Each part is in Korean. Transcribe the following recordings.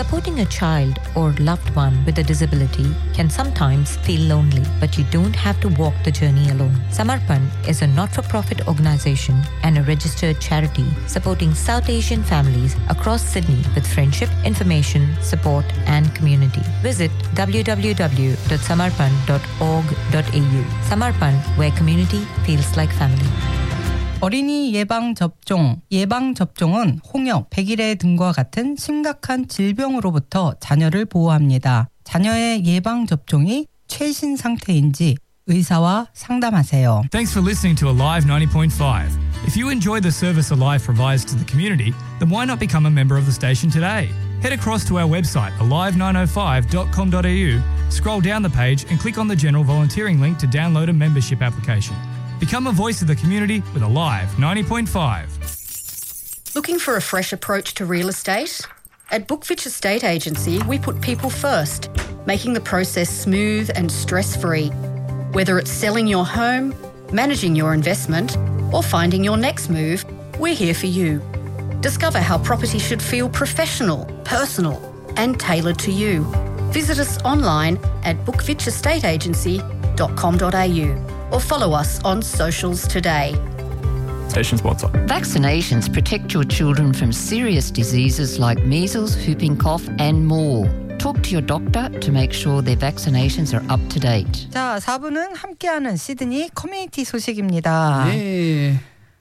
Supporting a child or loved one with a disability can sometimes feel lonely, but you don't have to walk the journey alone. Samarpan is a not-for-profit organization and a registered charity supporting South Asian families across Sydney with friendship, information, support and community. Visit www.samarpan.org.au. Samarpan, where community feels like family. 어린이 예방접종은 홍역, 백일해 등과 같은 심각한 질병으로부터 자녀를 보호합니다. 자녀의 예방접종이 최신 상태인지 의사와 상담하세요. Thanks for listening to Alive 90.5. If you enjoy the service Alive provides to the community, then why not become a member of the station today? Head across to our website, alive905.com.au, scroll down the page and click on the general volunteering link to download a membership application. Become a voice of the community with Alive 90.5. Looking for a fresh approach to real estate? At Bookfitch Estate Agency, we put people first, making the process smooth and stress-free. Whether it's selling your home, managing your investment, or finding your next move, we're here for you. Discover how property should feel professional, personal, and tailored to you. Visit us online at bookfitchestateagency.com.au or follow us on socials today. Station sponsor. Vaccinations protect your children from serious diseases like measles, whooping cough and more. Talk to your doctor to make sure their vaccinations are up to date. 자, 4부는 함께하는 시드니 커뮤니티 소식입니다. 예.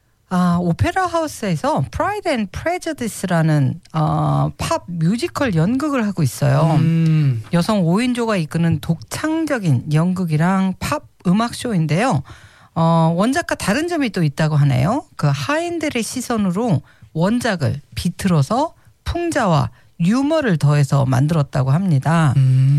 오페라 하우스에서 Pride and Prejudice라는 팝 뮤지컬 연극을 하고 있어요. 여성 5인조가 이끄는 독창적인 연극이랑 팝 음악 쇼인데요. 원작과 다른 점이 또 있다고 하네요. 그 하인들의 시선으로 원작을 비틀어서 풍자와 유머를 더해서 만들었다고 합니다.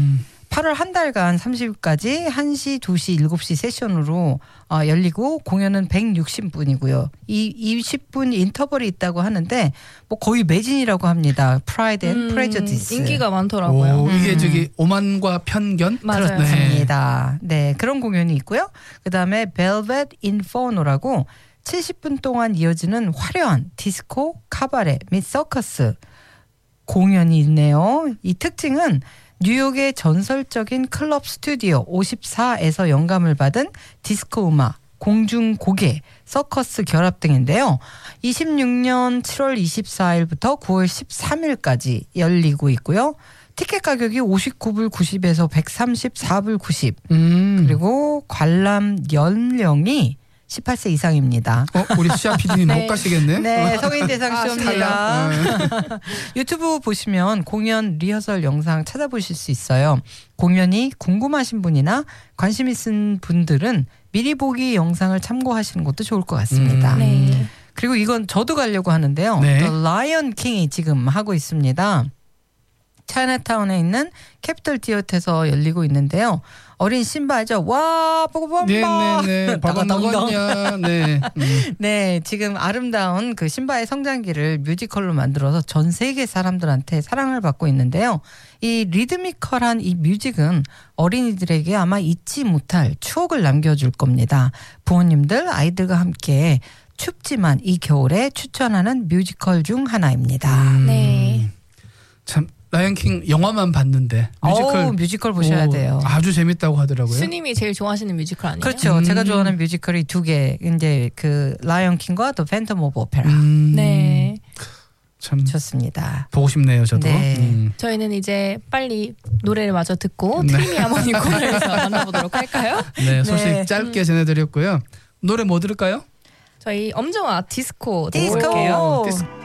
8월 한 달간 30일까지 1시, 2시, 7시 세션으로 열리고 공연은 160분이고요. 이 20분 인터벌이 있다고 하는데 뭐 거의 매진이라고 합니다. Pride and Prejudice. 인기가 많더라고요. 이게 저기 오만과 편견? 맞아요. 그렇습니다. 네, 그런 공연이 있고요. 그다음에 Velvet Inferno라고 70분 동안 이어지는 화려한 디스코, 카바레 및 서커스 공연이 있네요. 이 특징은 뉴욕의 전설적인 클럽 스튜디오 54에서 영감을 받은 디스코 음악, 공중 고개, 서커스 결합 등인데요. 26년 7월 24일부터 9월 13일까지 열리고 있고요. 티켓 가격이 59불 90에서 134불 90. 그리고 관람 연령이 18세 이상입니다. 우리 시아 PD님 못 가시겠네? 네, 성인 대상 쇼입니다. 유튜브 보시면 공연 리허설 영상 찾아보실 수 있어요. 공연이 궁금하신 분이나 관심 있는 분들은 미리 보기 영상을 참고하시는 것도 좋을 것 같습니다. 네. 그리고 이건 저도 가려고 하는데요. 네. The Lion King이 지금 하고 있습니다. 차이나타운에 있는 캐피털 디어트에서 열리고 있는데요. 어린 심바 알죠? 와, 뽀뽀뽀. 네네네. 봐봐 나갔냐. 네. 네, 지금 아름다운 그 심바의 성장기를 뮤지컬로 만들어서 전 세계 사람들한테 사랑을 받고 있는데요. 이 리드미컬한 이 뮤직은 어린이들에게 아마 잊지 못할 추억을 남겨줄 겁니다. 부모님들, 아이들과 함께 춥지만 이 겨울에 추천하는 뮤지컬 중 하나입니다. 네. 참 라이언킹 영화만 봤는데 뮤지컬 보셔야 돼요. 아주 재밌다고 하더라고요. 스님이 제일 좋아하시는 뮤지컬 아니에요? 그렇죠. 제가 좋아하는 뮤지컬이 두 개. 이제 그 라이언킹과 또 팬텀 오브 오페라. 네. 참 좋습니다. 보고 싶네요, 저도. 네. 저희는 이제 빨리 노래를 마저 듣고 네. 트리미 아모니 코너에서 만나보도록 할까요? 네, 소식 네. 짧게 전해드렸고요. 노래 뭐 들을까요? 저희 엄정화 디스코 디스코. 들어볼게요. 디스코.